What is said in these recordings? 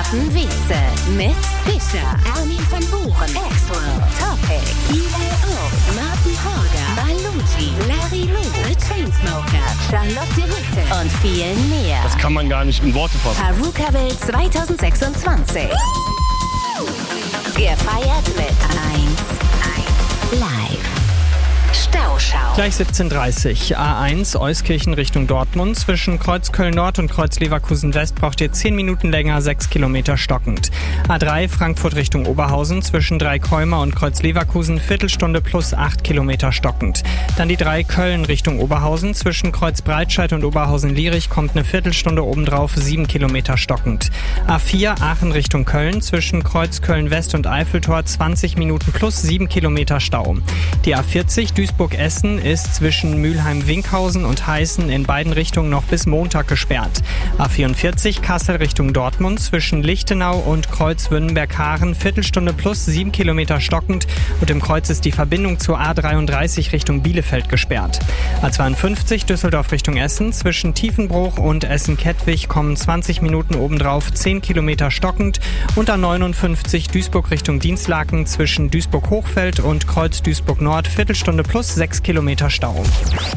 Waffen-Wietze mit Fischer, Armin van Buuren, Axwell, Topic, ELO, Martin Horger, Balucci, Larry Lou, The Chainsmokers, Charlotte Witte und viel mehr. Das kann man gar nicht in Worte fassen. Perukaville 2026. Gefeiert mit 1 Live. Stauschau. Gleich 17:30 A1 Euskirchen Richtung Dortmund. Zwischen Kreuz Köln-Nord und Kreuz Leverkusen-West braucht ihr 10 Minuten länger, 6 Kilometer stockend. A3 Frankfurt Richtung Oberhausen. Zwischen Dreikäumer und Kreuz Leverkusen Viertelstunde plus 8 Kilometer stockend. Dann die 3 Köln Richtung Oberhausen. Zwischen Kreuz Breitscheid und Oberhausen-Lierich kommt eine Viertelstunde obendrauf, 7 Kilometer stockend. A4 Aachen Richtung Köln. Zwischen Kreuz Köln-West und Eiffeltor 20 Minuten plus 7 Kilometer Stau. Die A40 Duisburg-Essen ist zwischen Mülheim-Winkhausen und Heißen in beiden Richtungen noch bis Montag gesperrt. A44 Kassel Richtung Dortmund zwischen Lichtenau und Kreuz Wünnenberg-Haaren Viertelstunde plus 7 Kilometer stockend und im Kreuz ist die Verbindung zur A33 Richtung Bielefeld gesperrt. A52 Düsseldorf Richtung Essen zwischen Tiefenbruch und Essen-Kettwig kommen 20 Minuten obendrauf, 10 Kilometer stockend und A59 Duisburg Richtung Dienstlaken zwischen Duisburg-Hochfeld und Kreuz Duisburg-Nord Viertelstunde plus 6 Kilometer Stau. 1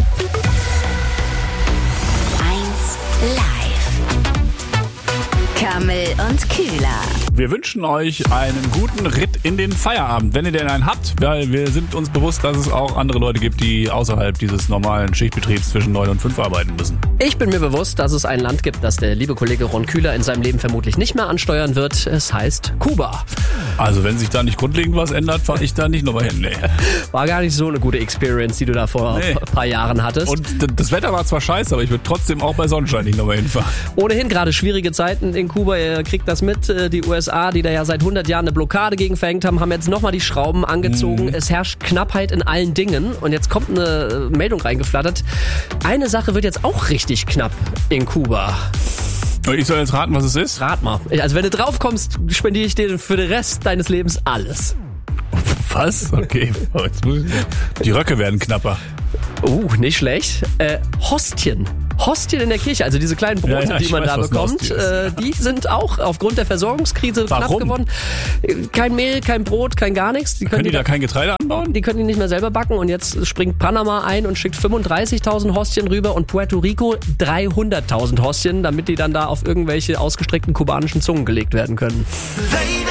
Live. Kammel und Kühler. Wir wünschen euch einen guten Ritt in den Feierabend, wenn ihr denn einen habt, weil wir sind uns bewusst, dass es auch andere Leute gibt, die außerhalb dieses normalen Schichtbetriebs zwischen 9 und 5 arbeiten müssen. Ich bin mir bewusst, dass es ein Land gibt, das der liebe Kollege Ron Kühler in seinem Leben vermutlich nicht mehr ansteuern wird. Es heißt Kuba. Also wenn sich da nicht grundlegend was ändert, fahre ich da nicht nochmal hin. Nee. War gar nicht so eine gute Experience, die du da vor ein paar Jahren hattest. Und das Wetter war zwar scheiße, aber ich würde trotzdem auch bei Sonnenschein nicht nochmal hinfahren. Ohnehin gerade schwierige Zeiten in Kuba. Ihr kriegt das mit. Die USA, die da ja seit 100 Jahren eine Blockade gegen verhängt haben, haben jetzt nochmal die Schrauben angezogen. Es herrscht Knappheit in allen Dingen. Und jetzt kommt eine Meldung reingeflattert. Eine Sache wird jetzt auch richtig knapp in Kuba. Ich soll jetzt raten, was es ist? Rat mal. Also wenn du drauf kommst, spendiere ich dir für den Rest deines Lebens alles. Was? Okay. Jetzt muss ich... Die Röcke werden knapper. Nicht schlecht. Hostien. Hostien in der Kirche, also diese kleinen Brote, die man da bekommt, die sind auch aufgrund der Versorgungskrise knapp geworden. Kein Mehl, kein Brot, kein gar nichts. Können die da kein Getreide anbauen? Die können die nicht mehr selber backen und jetzt springt Panama ein und schickt 35.000 Hostien rüber und Puerto Rico 300.000 Hostien, damit die dann da auf irgendwelche ausgestreckten kubanischen Zungen gelegt werden können.